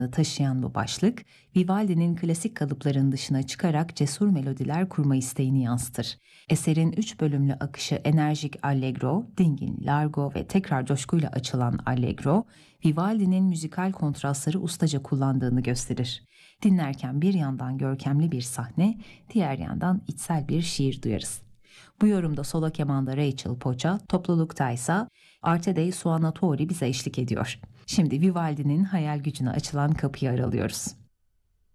taşıyan bu başlık, Vivaldi'nin klasik kalıpların dışına çıkarak cesur melodiler kurma isteğini yansıtır. Eserin 3 bölümlü akışı enerjik allegro, dingin largo ve tekrar coşkuyla açılan allegro, Vivaldi'nin müzikal kontrastları ustaca kullandığını gösterir. Dinlerken bir yandan görkemli bir sahne, diğer yandan içsel bir şiir duyarız. Bu yorumda solo kemanda Rachel Poça, topluluktaysa Arte dei Suonatori bize eşlik ediyor. Şimdi Vivaldi'nin hayal gücüne açılan kapıyı aralıyoruz.